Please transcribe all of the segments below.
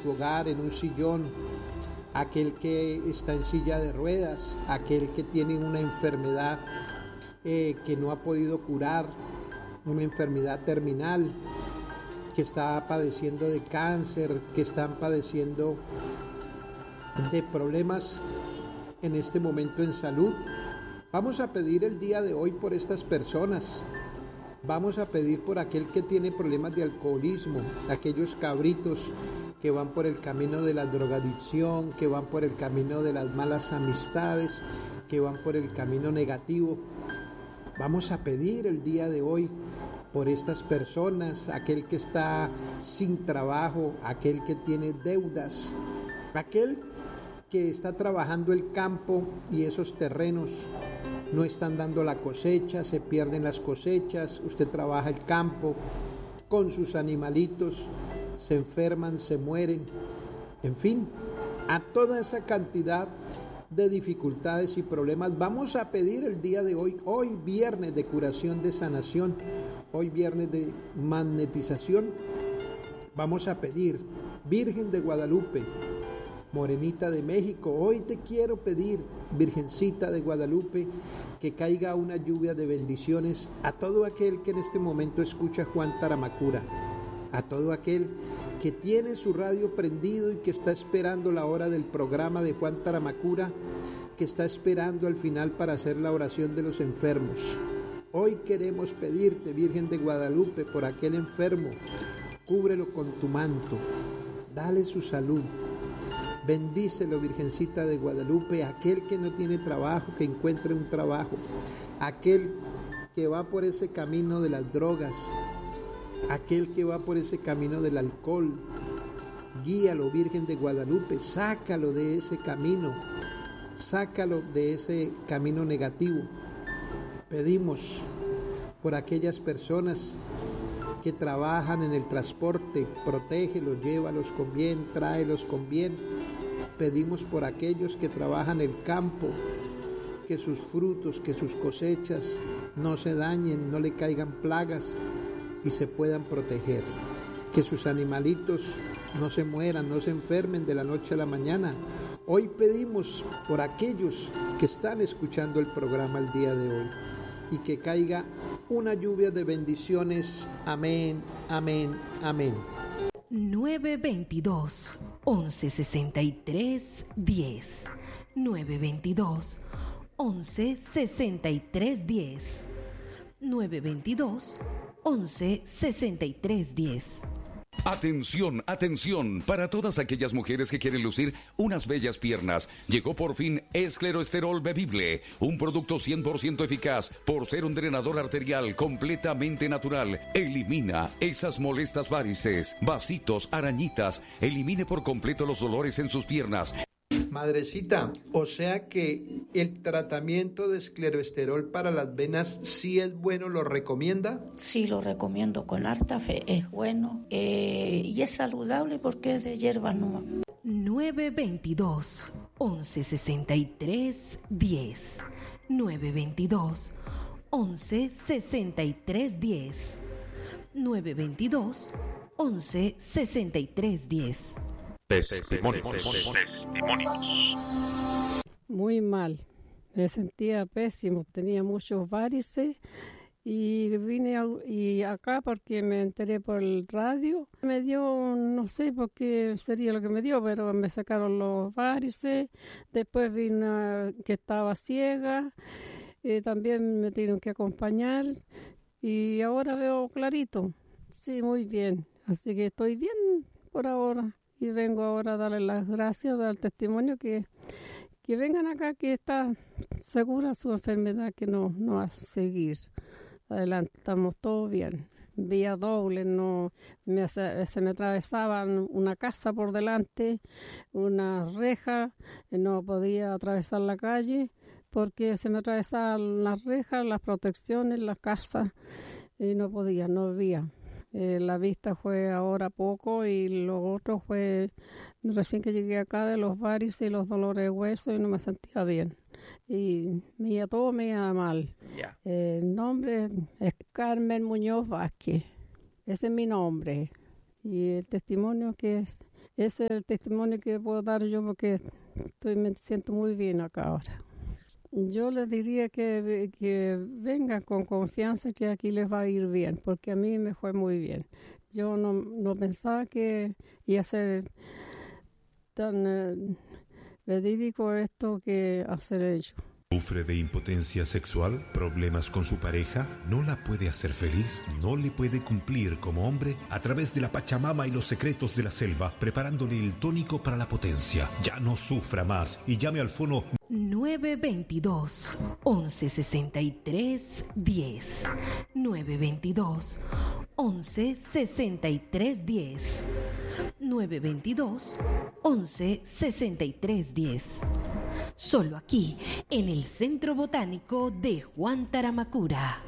su hogar en un sillón, aquel que está en silla de ruedas, aquel que tiene una enfermedad que no ha podido curar, una enfermedad terminal, que está padeciendo de cáncer, que están padeciendo de problemas en este momento en salud. Vamos a pedir el día de hoy por estas personas. Vamos a pedir por aquel que tiene problemas de alcoholismo, aquellos cabritos que van por el camino de la drogadicción, que van por el camino de las malas amistades, que van por el camino negativo. Vamos a pedir el día de hoy por estas personas, aquel que está sin trabajo, aquel que tiene deudas, aquel que está trabajando el campo y esos terrenos no están dando la cosecha, se pierden las cosechas, usted trabaja el campo con sus animalitos, se enferman, se mueren, en fin, a toda esa cantidad de dificultades y problemas. Vamos a pedir el día de hoy viernes de curación, de sanación, hoy viernes de magnetización. Vamos a pedir, Virgen de Guadalupe, Morenita de México, hoy te quiero pedir, Virgencita de Guadalupe, que caiga una lluvia de bendiciones a todo aquel que en este momento escucha Juan Taramacura, a todo aquel que tiene su radio prendido y que está esperando la hora del programa de Juan Taramacura, que está esperando al final para hacer la oración de los enfermos. Hoy queremos pedirte, Virgen de Guadalupe, por aquel enfermo, cúbrelo con tu manto, dale su salud. Bendícelo, Virgencita de Guadalupe, aquel que no tiene trabajo, que encuentre un trabajo, aquel que va por ese camino de las drogas, aquel que va por ese camino del alcohol, guíalo, Virgen de Guadalupe, sácalo de ese camino negativo. Pedimos por aquellas personas que trabajan en el transporte, protégelos, llévalos con bien, tráelos con bien. Pedimos por aquellos que trabajan el campo, que sus frutos, que sus cosechas no se dañen, no le caigan plagas y se puedan proteger. Que sus animalitos no se mueran, no se enfermen de la noche a la mañana. Hoy pedimos por aquellos que están escuchando el programa el día de hoy y que caiga una lluvia de bendiciones. Amén, amén, amén. 922 1163 10 922 1163 10 922 1163 10. Atención, atención, para todas aquellas mujeres que quieren lucir unas bellas piernas, llegó por fin Escleroesterol Bebible, un producto 100% eficaz por ser un drenador arterial completamente natural. Elimina esas molestas varices, vasitos, arañitas, elimine por completo los dolores en sus piernas. Madrecita, o sea que el tratamiento de escleroesterol para las venas sí es bueno, ¿lo recomienda? Sí, lo recomiendo con harta fe, es bueno y es saludable porque es de hierba nueva. 922 1163 10 922 1163 10 922 1163 10. Testimonios. Muy mal, me sentía pésimo, tenía muchos varices y vine acá porque me enteré por el radio. Me dio, no sé por qué sería lo que me dio, pero me sacaron los varices. Después vino que estaba ciega, también me tuvieron que acompañar y ahora veo clarito. Sí, muy bien, así que estoy bien por ahora. Y vengo ahora a darle las gracias, dar el testimonio que vengan acá, que está segura su enfermedad, que no va a seguir. Adelante, estamos todos bien. Vía doble, se me atravesaba una casa por delante, una reja, no podía atravesar la calle porque se me atravesaban las rejas, las protecciones, las casas, y no había. La vista fue ahora poco y lo otro fue recién que llegué acá de los varices y los dolores de hueso y no me sentía bien. Y todo me iba mal. Yeah. El nombre es Carmen Muñoz Vázquez. Ese es mi nombre. Y el testimonio que Ese es el testimonio que puedo dar yo porque me siento muy bien acá ahora. Yo les diría que vengan con confianza que aquí les va a ir bien, porque a mí me fue muy bien. Yo no pensaba que iba a ser tan verídico esto que hacer ello. ¿Sufre de impotencia sexual? ¿Problemas con su pareja? ¿No la puede hacer feliz? ¿No le puede cumplir como hombre? A través de la Pachamama y los secretos de la selva, preparándole el tónico para la potencia. Ya no sufra más y llame al fono 922 1163 10 922 1163 10 922 1163 10. Solo aquí, en el Centro Botánico de Juan Taramacura.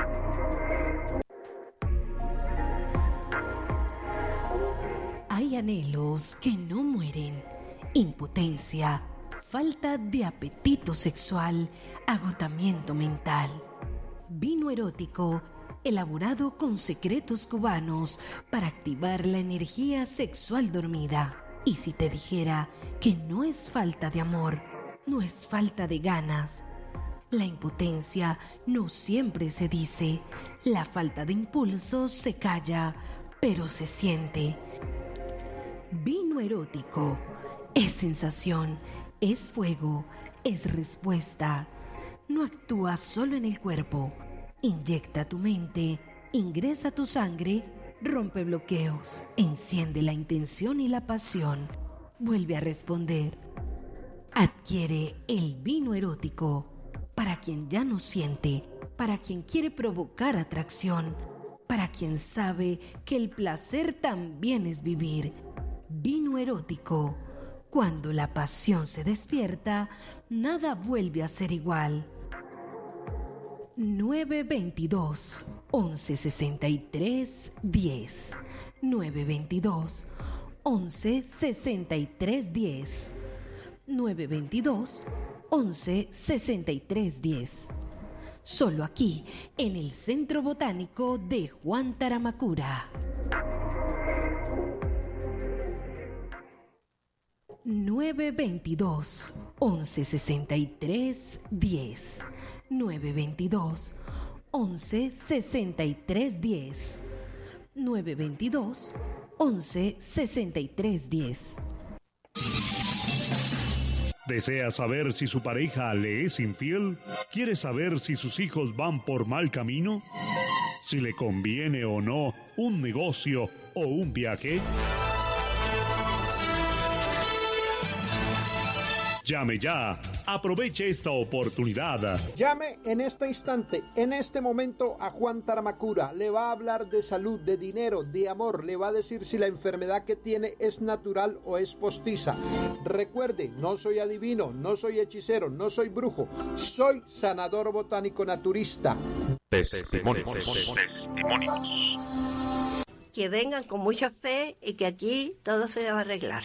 Hay anhelos que no mueren, impotencia, falta de apetito sexual, agotamiento mental. Vino erótico, elaborado con secretos cubanos para activar la energía sexual dormida. Y si te dijera que no es falta de amor, no es falta de ganas. La impotencia no siempre se dice, la falta de impulso se calla, pero se siente. Vino erótico es sensación, es fuego, es respuesta. No actúa solo en el cuerpo, inyecta tu mente, ingresa tu sangre, rompe bloqueos, enciende la intención y la pasión, vuelve a responder. Adquiere el vino erótico para quien ya no siente, para quien quiere provocar atracción, para quien sabe que el placer también es vivir. Vino erótico. Cuando la pasión se despierta, nada vuelve a ser igual. 922 1163 10 922 1163 10 922 1163 10. Solo aquí, en el Centro Botánico de Juan Taramacura. 922 1163 10 922 1163 10 922 1163 10. ¿Desea saber si su pareja le es infiel? ¿Quiere saber si sus hijos van por mal camino? ¿Si le conviene o no un negocio o un viaje? Llame ya. Aproveche esta oportunidad. Llame en este instante, en este momento a Juan Taramacura. Le va a hablar de salud, de dinero, de amor. Le va a decir si la enfermedad que tiene es natural o es postiza. Recuerde, no soy adivino, no soy hechicero, no soy brujo. Soy sanador botánico naturista. Testimonios. Que vengan con mucha fe y que aquí todo se va a arreglar.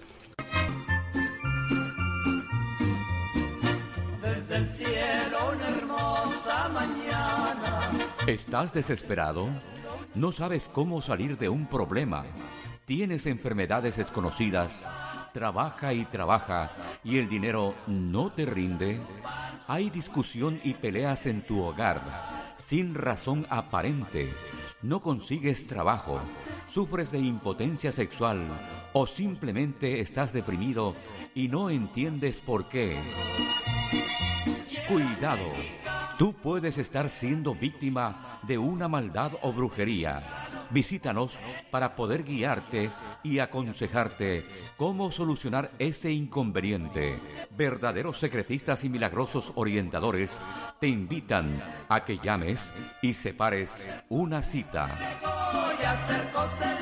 Desde el cielo una hermosa mañana. ¿Estás desesperado? ¿No sabes cómo salir de un problema? ¿Tienes enfermedades desconocidas? ¿Trabaja y trabaja y el dinero no te rinde? ¿Hay discusión y peleas en tu hogar sin razón aparente? ¿No consigues trabajo? ¿Sufres de impotencia sexual? ¿O simplemente estás deprimido y no entiendes por qué? Cuidado, tú puedes estar siendo víctima de una maldad o brujería. Visítanos para poder guiarte y aconsejarte cómo solucionar ese inconveniente. Verdaderos secretistas y milagrosos orientadores te invitan a que llames y separes una cita. Y acercóse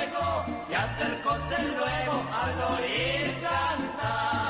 luego al oír cantar.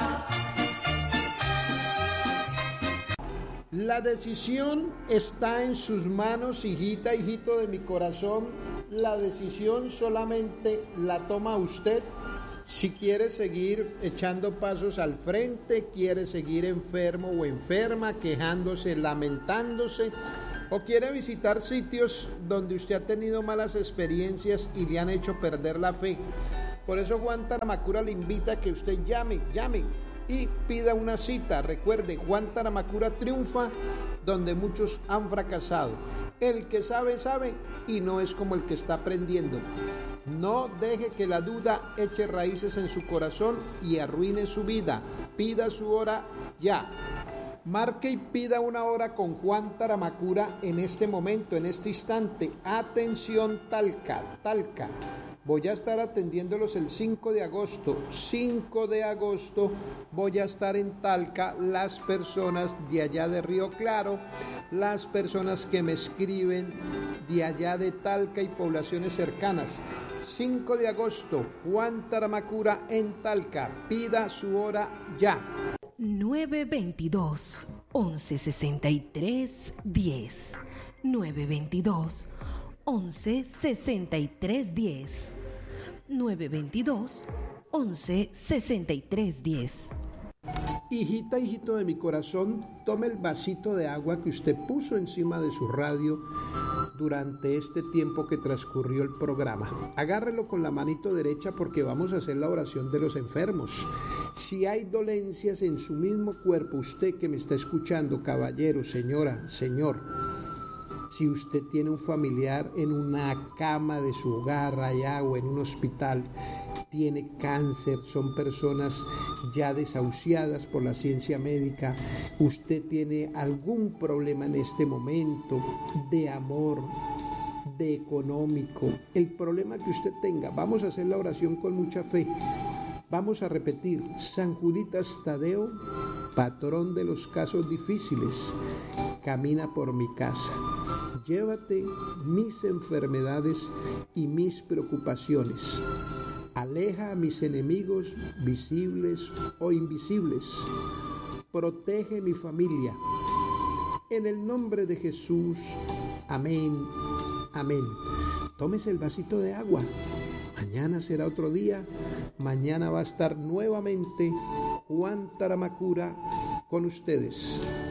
La decisión está en sus manos, hijita, hijito de mi corazón. La decisión solamente la toma usted. Si quiere seguir echando pasos al frente, quiere seguir enfermo o enferma, quejándose, lamentándose, o quiere visitar sitios donde usted ha tenido malas experiencias y le han hecho perder la fe. Por eso Juan Taramacura le invita a que usted llame y pida una cita. Recuerde, Juan Taramacura triunfa donde muchos han fracasado. El que sabe, sabe, y no es como el que está aprendiendo. No deje que la duda eche raíces en su corazón y arruine su vida. Pida su hora ya. Marque y pida una hora con Juan Taramacura en este momento, en este instante. Atención, Talca. Voy a estar atendiéndolos el 5 de agosto. 5 de agosto voy a estar en Talca. Las personas de allá de Río Claro, las personas que me escriben de allá de Talca y poblaciones cercanas. 5 de agosto, Juan Taramacura en Talca. Pida su hora ya. 922 1163 10. 922 1163 10. 922 1163 10. Hijita, hijito de mi corazón, tome el vasito de agua que usted puso encima de su radio durante este tiempo que transcurrió el programa. Agárrelo con la manito derecha porque vamos a hacer la oración de los enfermos. Si hay dolencias en su mismo cuerpo, usted que me está escuchando, caballero, señora, señor, si usted tiene un familiar en una cama de su hogar allá o en un hospital, tiene cáncer, son personas ya desahuciadas por la ciencia médica, usted tiene algún problema en este momento de amor, de económico, el problema que usted tenga, vamos a hacer la oración con mucha fe. Vamos a repetir: San Juditas Tadeo, patrón de los casos difíciles, camina por mi casa. Llévate mis enfermedades y mis preocupaciones. Aleja a mis enemigos visibles o invisibles. Protege mi familia. En el nombre de Jesús. Amén. Amén. Tómese el vasito de agua. Mañana será otro día. Mañana va a estar nuevamente Juan Taramacura con ustedes.